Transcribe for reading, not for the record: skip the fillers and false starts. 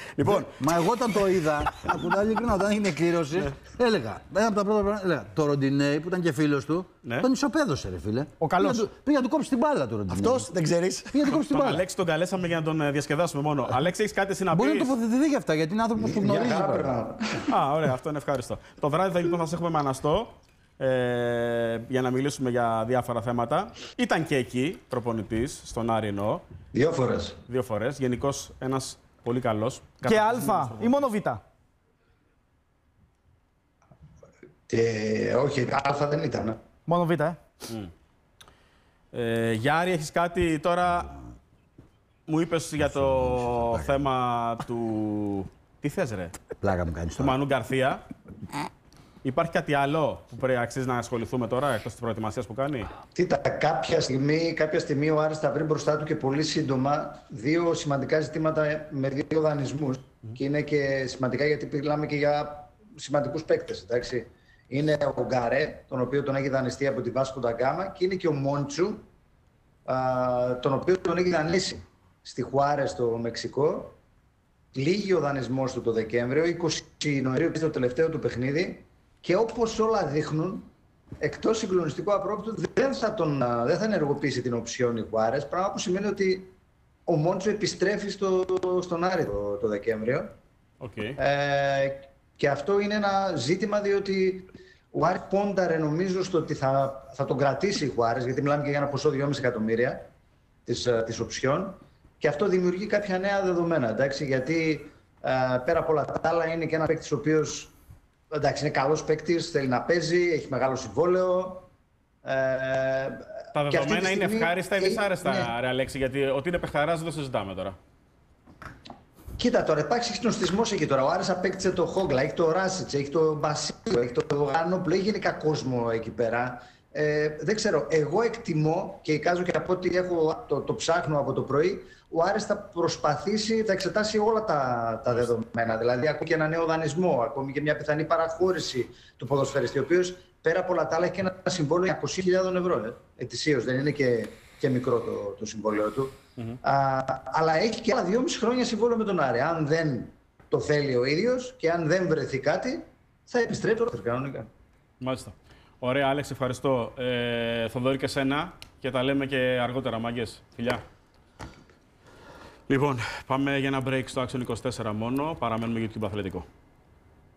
Λοιπόν, μα εγώ όταν το είδα, ειλικρινά, όταν έγινε κλήρωση, έλεγα. Ένα από τα πρώτα έλεγα. Το Ροντινέι που ήταν και φίλος του, τον ισοπαίδωσε, ρε φίλε. Ο καλός. Πήγε να του κόψει την μπάλα του Ροντινέι. Αυτός δεν ξέρεις. Πήγε να του κόψει την τον μπάλα. Αλέξη τον καλέσαμε για να τον διασκεδάσουμε μόνο. Αλέξη, έχεις κάτι να πεις? Μπορεί να τοποθετηθεί για αυτά, γιατί είναι άνθρωπος που γνωρίζει. Α, ωραία, αυτό είναι ευχάριστο. Το βράδυ λοιπόν θα σας έχουμε με Αναστό για να μιλήσουμε για διάφορα θέματα. Ήταν και εκεί προπονητής, στον Άρη εννοώ. 2 φορές. 2 φορές. Γενικώς ένας πολύ καλός. Και Α ή μόνο Β? Όχι, Α δεν ήταν. Μόνο Β, Γιάρη, έχεις κάτι τώρα? Μου είπες για το θέμα του... Τι θες ρε? Πλάκα μου κάνεις του Μανού Γκαρθία. Υπάρχει κάτι άλλο που πρέπει αξίζει να ασχοληθούμε τώρα, εκτός της προετοιμασίας που κάνει? Κοίτα, κάποια στιγμή ο Άρης θα βρει μπροστά του και πολύ σύντομα 2 σημαντικά ζητήματα με 2 δανεισμούς. Και είναι και σημαντικά γιατί μιλάμε και για σημαντικούς παίκτες, εντάξει. Είναι ο Γκαρέ, τον οποίο τον έχει δανειστεί από τη Βάσκο ντα Γκάμα, και είναι και ο Μόντσου, τον οποίο τον έχει δανείσει στη Χουάρες στο Μεξικό. Λύγει ο δανεισμός του το Δεκέμβριο, 20 Νοεμβρίου το τελευταίο του παιχνίδι, και όπως όλα δείχνουν, εκτός συγκλονιστικού απρόπτου, δεν θα ενεργοποιήσει την οψιόν η Χουάρες, πράγμα που σημαίνει ότι ο Μόντσο επιστρέφει στον Άρη το Δεκέμβριο. Okay. Και αυτό είναι ένα ζήτημα, διότι ο Άρης πόνταρε νομίζω στο ότι θα τον κρατήσει η Χουάρες, γιατί μιλάμε και για ένα ποσό 2,5 εκατομμύρια της οψιόν, και αυτό δημιουργεί κάποια νέα δεδομένα, εντάξει, γιατί πέρα από όλα τα άλλα είναι και ένα παίκτης ο οποίος, εντάξει, είναι καλός παίκτης, θέλει να παίζει, έχει μεγάλο συμβόλαιο. Τα δεδομένα είναι ευχάριστα ή δυσάρεστα, ναι. Ρε Αλέξη, γιατί ότι είναι παιχταράς δεν το συζητάμε τώρα. Κοίτα τώρα, υπάρχει συνοστισμός εκεί τώρα. Ο Άρης απέκτησε το Χόγκλα, έχει το Ράσιτς, έχει το Μπασίλιο, έχει το Γάνοπλο, έχει γενικά κόσμο εκεί πέρα. Δεν ξέρω, εγώ εκτιμώ και εικάζω και από ό,τι το ψάχνω από το πρωί, ο Άρης θα προσπαθήσει, θα εξετάσει όλα τα δεδομένα. Δηλαδή, ακόμη και ένα νέο δανεισμό, ακόμη και μια πιθανή παραχώρηση του ποδοσφαιριστή, ο οποίος πέρα από όλα τα άλλα έχει και ένα συμβόλαιο 200.000 ευρώ ετησίως. Δεν είναι και μικρό το συμβόλαιο του. Αλλά έχει και άλλα 2,5 χρόνια συμβόλαιο με τον Άρη. Αν δεν το θέλει ο ίδιος και αν δεν βρεθεί κάτι, θα επιστρέψει τώρα κανονικά. Μάλιστα. Ωραία, Άλεξ, ευχαριστώ. Θοδωρή και σένα, και τα λέμε και αργότερα, μάγκες. Φιλιά. Λοιπόν, πάμε για ένα break στο Action 24 μόνο. Παραμένουμε YouTube Αθλητικό.